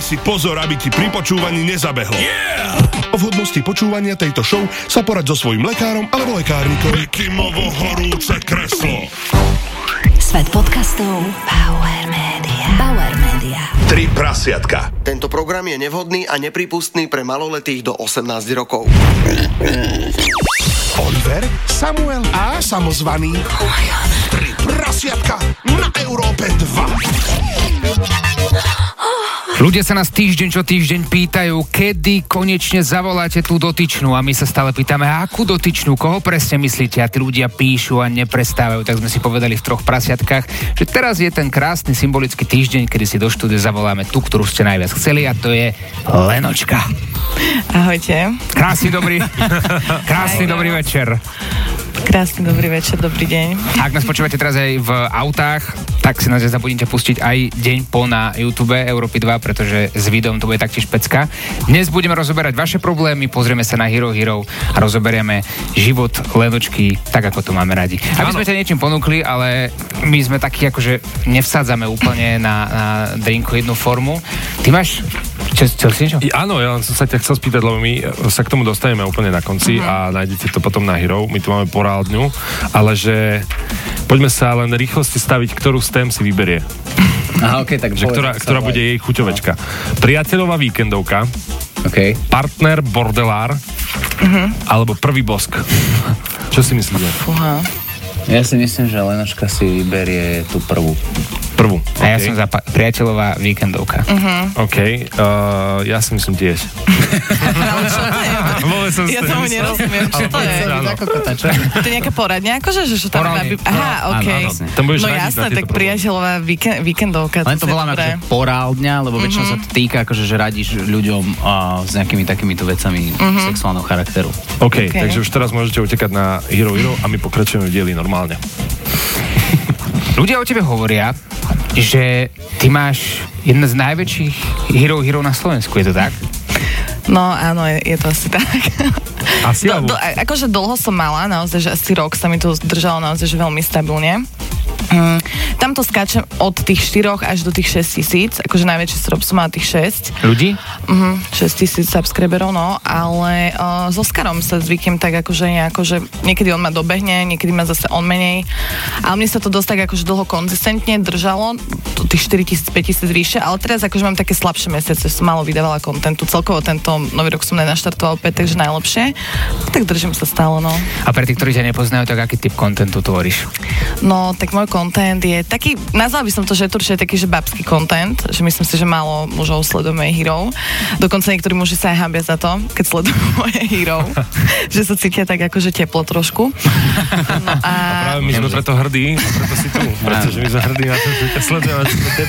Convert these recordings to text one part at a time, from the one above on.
si pozor, aby ti pri počúvaní nezabehlo. Yeah! O vhodnosti počúvania tejto show sa poraď so svojím lekárom alebo lekárnikom. Vikimovo horúce kreslo. Svet podcastov Bauer Media. Bauer Media. 3 prasiatka. Tento program je nevhodný a neprípustný pre maloletých do 18 rokov. Oliver, Samuel a samozvaný 3 prasiatka na Európe 2. Ľudia sa nás týždeň čo týždeň pýtajú, kedy konečne zavoláte tú dotyčnú, a my sa stále pýtame, akú dotyčnú, koho presne myslíte, a tí ľudia píšu a neprestávajú. Tak sme si povedali v 3 prasiatkách, že teraz je ten krásny symbolický týždeň, kedy si do štúdia zavoláme tú, ktorú ste najviac chceli, a to je Lenočka. Ahojte. Krásny dobrý večer. Krásny dobrý večer, dobrý deň. Ak nás počúvate teraz aj v autách, tak si nás nezabudnite pustiť aj deň po na YouTube Európy 2, pretože s videom to bude taktiež pecka. Dnes budeme rozoberať vaše problémy, pozrieme sa na Hero Hero a rozoberieme život Lenočky tak, ako to máme radi. Aby sme ťa niečím ponúkli, ale my sme takí, akože nevsádzame úplne na drinku jednu formu. Ty máš... Chcel si niečo? Áno, ja som sa ťa chcel spýtať, lebo my sa k tomu dostaneme úplne na konci a nájdete to potom na Hero. My tu máme porádňu, ale že poďme sa len rýchlosti staviť, ktorú z tém si vyberie. Aha, okej, tak ktorá bude jej chuťovečka. Priateľová víkendovka, partner bordelár alebo prvý bosk. Čo si myslíte? Fúha. Ja si myslím, že Lenočka si vyberie tú prvú. A ja som za priateľová víkendovka. OK, ja si myslím tiež. Ale čo to je? Ja tomu nerozumiem, čo to je? To je nejaká poradňa, akože, že čo tam má byť? Aha, okej. No jasné, tak priateľová víkendovka. Len to volám akože porádňa, lebo väčšinou sa to týka, akože, že radíš ľuďom s nejakými takýmito vecami sexuálneho charakteru. OK, takže už teraz môžete utekať na Hero Hero a my pokračujeme v dieli normálne. Ľudia o tebe hovoria, že ty máš jedna z najväčších Hero Hero na Slovensku, je to tak? No áno, je to asi tak. Asi akože dlho som mala, naozaj, že asi rok sa mi to držalo naozaj, že veľmi stabilne. Tam to skáčem od tých 4 až do tých 6 000, akože najväčší strop som mala tých 6. Ľudí? 6 000 subscriberov, no, ale so Skarom sa zvyknem tak akože nejako, že niekedy on ma dobehne, niekedy ma zase on menej, ale mne sa to dosť tak akože dlho konzistentne držalo, tých 4 000, 5 000 vyššie, ale teraz akože mám také slabšie mesiace, som málo vydávala kontentu, celkovo tento nový rok som nenaštartovala opäť, takže najlepšie, tak držím sa stále, no. A pre tých, ktorí ťa nepoznajú, tak aký typ kontentu tvoríš? No, tak môj content je taký, nazval by som to, že je to určite taký, že babský content, že myslím si, že málo mužov sleduje moje Hero. Dokonca niektorí muži sa aj hambia za to, keď sledujú moje Hero, že sa cítia tak akože teplo trošku. No a práve my sme preto hrdí, a preto si tu, pretože my sme hrdí na to, že ťa sledujeme.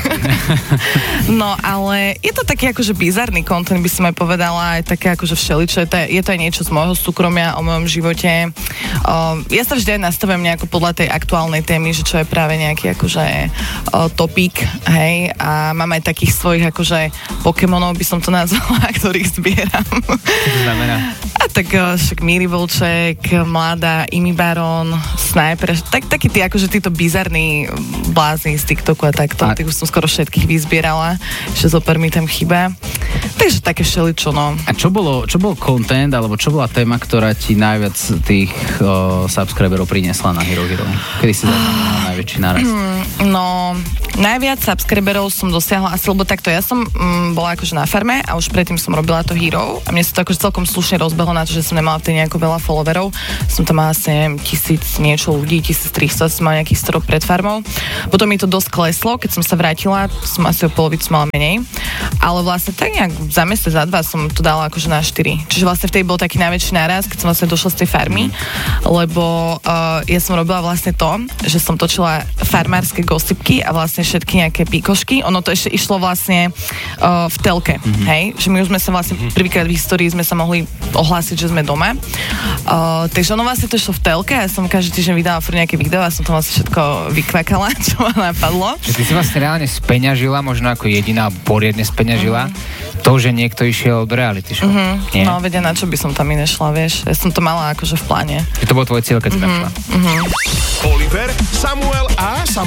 No, ale je to taký akože bizarný content, by som aj povedala, aj také akože všeličo, je to aj niečo z môjho súkromia, o mojom živote. Ja sa vždy aj nastavujem nejako podľa tej aktuálnej témy, že čo je práve nejaký akože topík, hej, a mám aj takých svojich akože Pokémonov, by som to nazvala, ktorých zbieram. Čo to znamená? A tak však Míri Volček, Mladá, Imi Baron, Sniper, takí tí akože títo bizarní blázni z TikToku a takto, tých už som skoro všetkých vyzbierala, ešte zopár mi tam chýba. Takže také všeličo, no. A čo bol content, alebo čo bola téma, ktorá ti najviac tých subscriberov priniesla na Hero Hero? Kedy si zaznamenala najväčší nárast? No, najviac subscriberov som dosiahla asi, lebo takto, ja som bola akože na farme a už predtým som robila to Hero a mne sa to akože celkom slušne rozbehlo na to, že som nemala vtedy nejako veľa followerov. Som tam mala asi, neviem, 1000 niečo ľudí, 1300, som mala nejakých 100 pred farmou. Potom mi to dosť kleslo, keď som sa vrátila, som asi o polovicu mala menej. Ale vlastne tak nejak za mesiac, za 2 som to dala akože na 4. Čiže vlastne vtedy bol taký najväčší náraz, keď som vlastne došla z tej farmy, lebo ja som robila vlastne to, že som točila farmárske gossipky a vlastne všetky nejaké píkošky. Ono to ešte išlo vlastne v telke, hej? Že my už sme sa vlastne prvýkrát v histórii sme sa mohli ohlásiť, že sme doma. Takže ono vlastne to išlo v telke a ja som každý týždeň vydala furt nejaké video a som to vlastne všetko vykvakala, čo ma napadlo. Že ty si vlastne reálne speňažila, možno ako jediná poriadne speňažila to, že niekto išiel do reality show. No, vedia, na čo by som tam inešla, vieš. Ja som to mala akože v pláne. Že to bol tvoj cieľ, keď si tam šla. Oliver, Samuel a